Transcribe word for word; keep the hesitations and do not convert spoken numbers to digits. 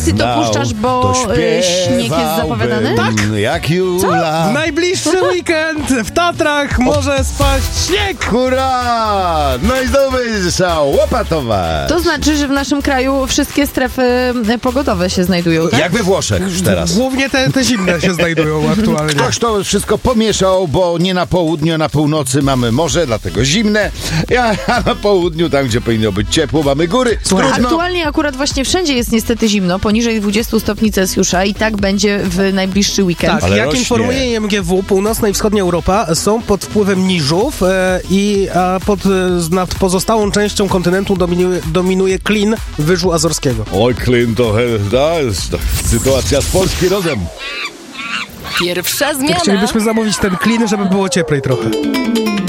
ty to puszczasz, bo śnieg jest zapowiadany? Tak! Jak Jula. W najbliższy weekend w Tatrach może spaść śnieg! Hurra! No i znowu będzie trzeba łopatować. To znaczy, że w naszym kraju wszystkie strefy pogodowe się znajdują, tak? Jak we Włoszech już teraz. Głównie te, te zimne się znajdują aktualnie. Ktoś to wszystko pomieszał, bo nie na południu, a na północy mamy morze, dlatego zimne, a na południu, tam gdzie powinno być ciepło, mamy góry. Słuchaj, aktualnie akurat właśnie wszędzie jest niestety zimno, poniżej dwudziestu stopni Celsjusza i tak będzie w najbliższy weekend. Tak, ale jak rośnie. informuje I M G W, północna i wschodnia Europa są pod wpływem niżów e, i a pod, e, nad pozostałą częścią kontynentu dominuje, dominuje klin Wyżu Azorskiego. Oj, klin to, to jest sytuacja z Polski rodem. Pierwsza zmiana. Chcielibyśmy zamówić ten klin, żeby było cieplej trochę.